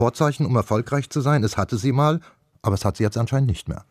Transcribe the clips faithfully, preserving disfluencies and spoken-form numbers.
Vorzeichen, um erfolgreich zu sein. Es hatte sie mal, aber es hat sie jetzt anscheinend nicht mehr.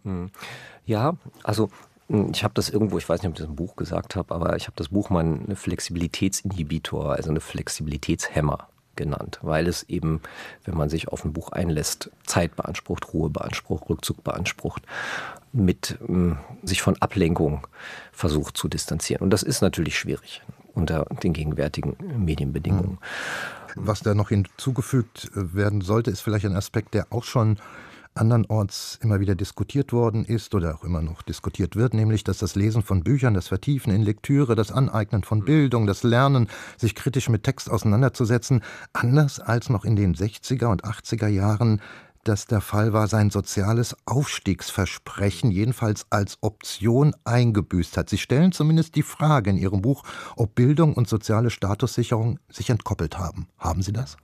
Ja, also ich habe das irgendwo, ich weiß nicht, ob ich das im Buch gesagt habe, aber ich habe das Buch mal einen Flexibilitätsinhibitor, also eine Flexibilitätshemmer genannt, weil es eben, wenn man sich auf ein Buch einlässt, Zeit beansprucht, Ruhe beansprucht, Rückzug beansprucht, mit ähm, sich von Ablenkung versucht zu distanzieren. Und das ist natürlich schwierig unter den gegenwärtigen Medienbedingungen. Was da noch hinzugefügt werden sollte, ist vielleicht ein Aspekt, der auch schon andernorts immer wieder diskutiert worden ist oder auch immer noch diskutiert wird, nämlich, dass das Lesen von Büchern, das Vertiefen in Lektüre, das Aneignen von Bildung, das Lernen, sich kritisch mit Text auseinanderzusetzen, anders als noch in den sechziger und achtziger Jahren das der Fall war, sein soziales Aufstiegsversprechen jedenfalls als Option eingebüßt hat. Sie stellen zumindest die Frage in Ihrem Buch, ob Bildung und soziale Statussicherung sich entkoppelt haben. Haben Sie das?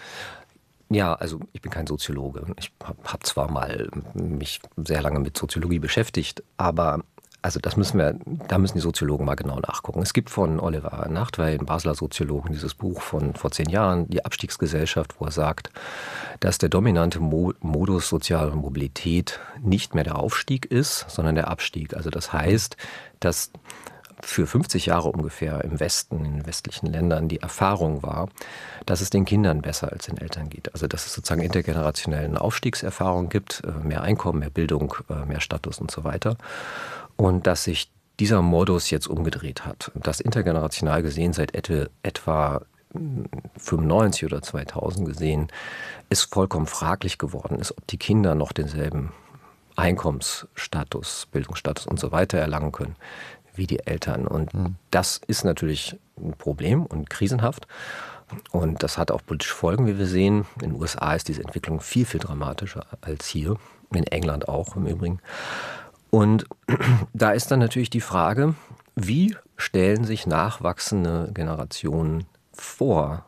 Ja, also ich bin kein Soziologe. Ich habe hab zwar mal mich sehr lange mit Soziologie beschäftigt, aber also das müssen wir, da müssen die Soziologen mal genau nachgucken. Es gibt von Oliver Nachtwey, einem Basler Soziologen, dieses Buch von vor zehn Jahren, Die Abstiegsgesellschaft, wo er sagt, dass der dominante Mo- Modus sozialer Mobilität nicht mehr der Aufstieg ist, sondern der Abstieg. Also das heißt, dass für fünfzig Jahre ungefähr im Westen, in den westlichen Ländern, die Erfahrung war, dass es den Kindern besser als den Eltern geht. Also dass es sozusagen intergenerationell eine Aufstiegserfahrung gibt, mehr Einkommen, mehr Bildung, mehr Status und so weiter. Und dass sich dieser Modus jetzt umgedreht hat. Und das intergenerational gesehen seit etwa, etwa fünfundneunzig oder zweitausend gesehen, ist vollkommen fraglich geworden ist, ob die Kinder noch denselben Einkommensstatus, Bildungsstatus und so weiter erlangen können wie die Eltern. Und mhm. das ist natürlich ein Problem und krisenhaft. Und das hat auch politische Folgen, wie wir sehen. In den U S A ist diese Entwicklung viel, viel dramatischer als hier. In England auch im Übrigen. Und da ist dann natürlich die Frage, wie stellen sich nachwachsende Generationen vor,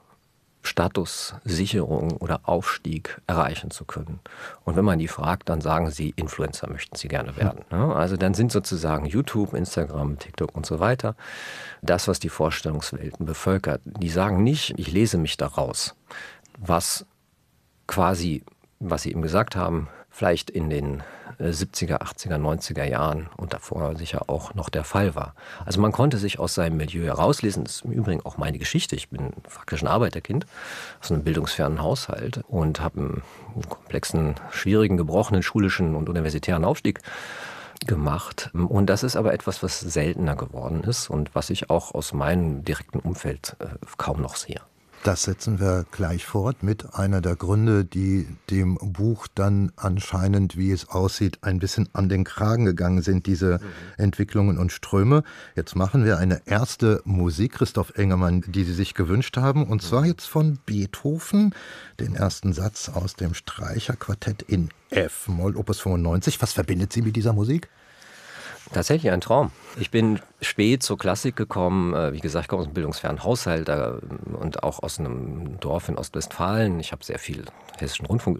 Statussicherung oder Aufstieg erreichen zu können. Und wenn man die fragt, dann sagen sie, Influencer möchten sie gerne werden. Also dann sind sozusagen YouTube, Instagram, TikTok und so weiter das, was die Vorstellungswelten bevölkert. Die sagen nicht, ich lese mich da raus, was quasi, was sie eben gesagt haben, vielleicht in den siebziger, achtziger, neunziger Jahren und davor sicher auch noch der Fall war. Also man konnte sich aus seinem Milieu herauslesen. Das ist im Übrigen auch meine Geschichte. Ich bin faktisch ein Arbeiterkind aus einem bildungsfernen Haushalt und habe einen komplexen, schwierigen, gebrochenen schulischen und universitären Aufstieg gemacht. Und das ist aber etwas, was seltener geworden ist und was ich auch aus meinem direkten Umfeld kaum noch sehe. Das setzen wir gleich fort mit einer der Gründe, die dem Buch dann anscheinend, wie es aussieht, ein bisschen an den Kragen gegangen sind, diese mhm. Entwicklungen und Ströme. Jetzt machen wir eine erste Musik, Christoph Engelmann, die Sie sich gewünscht haben, und zwar jetzt von Beethoven, den ersten Satz aus dem Streicherquartett in F-Moll, Opus fünfundneunzig. Was verbindet Sie mit dieser Musik? Tatsächlich ein Traum. Ich bin spät zur Klassik gekommen. Wie gesagt, ich komme aus einem bildungsfernen Haushalt und auch aus einem Dorf in Ostwestfalen. Ich habe sehr viel Hessischen Rundfunk